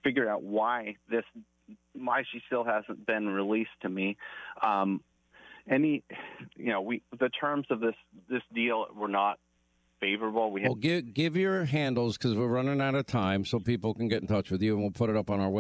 figure out why she still hasn't been released to me. The terms of this deal were not favorable. Give your handles, because we're running out of time, so people can get in touch with you, and we'll put it up on our website.